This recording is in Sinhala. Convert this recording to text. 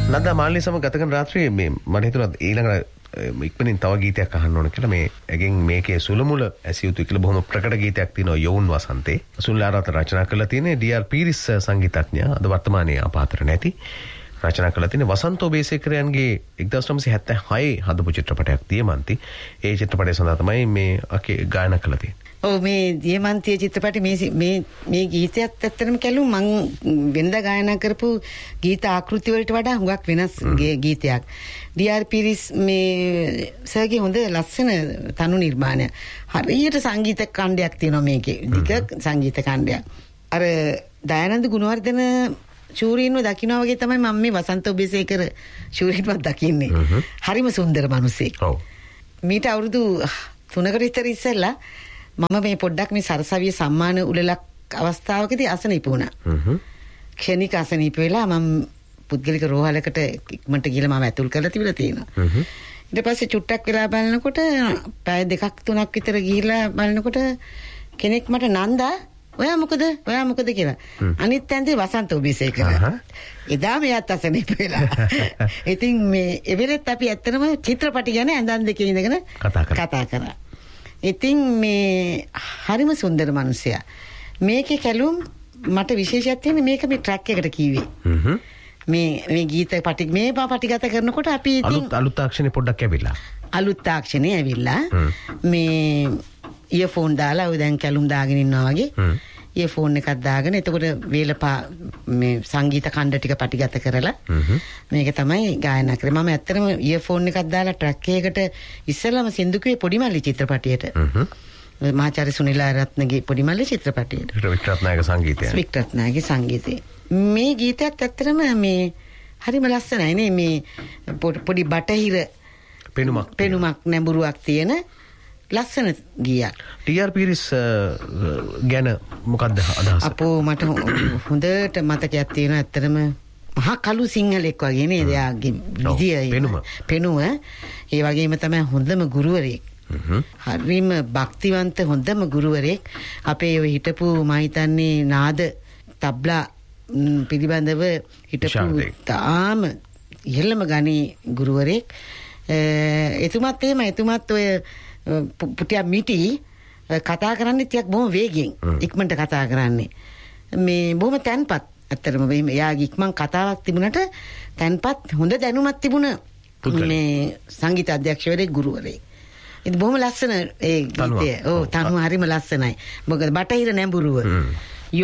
නන්දා මාලිනී සමග ගත කරන රාත්‍රියේ මේ මට හිතුණා ඊළඟට ඉක්මනින් තව ගීතයක් අහන්න ඕන කියලා. මේ ඇගෙන් මේකේ සුළුමුල ඇසිය යුතු කියලා බොහොම ප්‍රකට ගීතයක් තියෙනවා යෝන් වසන්තේ. සුල්ලාරත් රචනා කරලා තියෙන්නේ ඩී.ආර්. පීරිස් සංගීතඥයා. අද වර්තමානයේ අපාතර නැති රචනා කරලා තියෙන්නේ වසන්ත ඔබේසේකරයන්ගේ 1976 හදපු චිත්‍රපටයක් දියමන්ති. ඒ චිත්‍රපටය සඳහා තමයි මේ අකේ ගායනා කරලා තියෙන්නේ. ඔව් මේ දියමන්තියේ චිත්‍රපටි මේ ගීතයත් ඇත්තටම කැලු මං වෙනදා ගායනා කරපු ගීත ආකෘති වලට වඩා හුඟක් වෙනස් ගීතයක්. ඩී.ආර්. පීරිස් මේ සර්ගේ හොඳ ලස්සන තනු නිර්මාණයක්. හරියට සංගීත ඛණ්ඩයක් තියෙනවා මේකේ. දිග සංගීත ඛණ්ඩයක්. අර දයානන්ද ගුණවර්ධන ශූරීන්ව දකින්නවා වගේ තමයි මම මේ වසන්ත ඔබේසේකර ශූරීන්වත් දකින්නේ. හරිම සුන්දර මිනිසෙක්. ඔව්. මීට අවුරුදු 3කට විතර ඉස්සෙල්ලා මම මේ පොඩ්ඩක් මේ සරසවිය සම්මාන උළෙලක් අවස්ථාවකදී අසනීප වුණා. ක්ෂණික අසනීප වෙලා මම පුද්ගලික රෝහලකට ඉක්මනට ගිහලා මම ඇතුල් කරලා තිබිලා තියෙනවා. ඊට පස්සේ චුට්ටක් වෙලා බලනකොට පැය 2-3ක් විතර ගිහිලා බලනකොට කෙනෙක් මට නන්දා ඔයා මොකද කියලා. අනිත් ඇන්දේ වසන්ත ඔබේසේකර. එදා මෙයාත් අසනීප වෙලා. ඉතින් මේ එවෙලෙත් අපි ඇත්තටම චිත්‍රපටි ගැන ඇඳන් දෙකේ ඉඳගෙන කතා කරා. ඉතින් මේ හරිම සුන්දර මිනිසයා. මේකේ කැලුම් මට විශේෂයක් තියෙන්නේ මේක මේ ට්‍රැක් එකට කීවේ. මේ ගීත පටිගත කරනකොට අපි ඉතින් අලුත් තාක්ෂණේ පොඩ්ඩක් ඇවිල්ලා. අලුත් තාක්ෂණේ ඇවිල්ලා මේ ඉයර්ෆෝන් දාලා ඔය දැන් කැලුම් දාගෙන ඉන්නවා වගේ ඉයර්ෆෝන් එකක් දාගෙන එතකොට වේලපා මේ සංගීත ඛණ්ඩ ටික පටිගත කරලා මේක තමයි ගායනා කරේ. මම ඇත්තටම ඉයර්ෆෝන් එකක් දාලා ට්‍රැක් එකකට ඉස්සෙල්ලාම සින්දුකුවේ පොඩිමල්ලි චිත්‍රපටියට මහාචාර්ය සුනිල් ආරත්නගේ පොඩිමල්ලි චිත්‍රපටියට වික්ටරත්නායක සංගීතය. මේ ගීතයත් ඇත්තටම මේ හරිම ලස්සනයි නේ. මේ පොඩි බටහිර පෙනුමක් නැඹුරුවක් තියෙන ලස්සන ගීයක්. ඩී.ආර්. පීරිස් ගැන මොකක්ද අදහස? අපෝ මට හොඳට මතකයක් තියෙනවා ඇත්තටම මහා කළු සිංහලෙක් වගේ නේද එයාගේ විදිය පෙනුම. ඒ වගේම තමයි හොඳම ගුරුවරයෙක්. හරිම භක්තිවන්ත හොඳම ගුරුවරයෙක්. අපේ ඔය හිටපු මම හිතන්නේ නාද තබ්ලා පිළිබඳව හිටපු තාම ඉහළම ගණේ ගුරුවරයෙක්. එතුමත් ඔය පුටියා මිටි කතා කරන්නේ ටිකක් බොහොම වේගෙන් ඉක්මනට කතා කරන්නේ. මේ බොහොම තැන්පත් ඇත්තටම එයාගේ ඉක්මන් කතාවක් තිබුණට තැන්පත් හොඳ දැනුමක් තිබුණ මේ සංගීත අධ්‍යක්ෂකවරයෙක් ගුරුවරයෙක්. ඉතින් බොහොම ලස්සන ඒ ගීතය. ඔව් තනුව හරිම ලස්සනයි. මොකද බටහිර නැඹුරුව.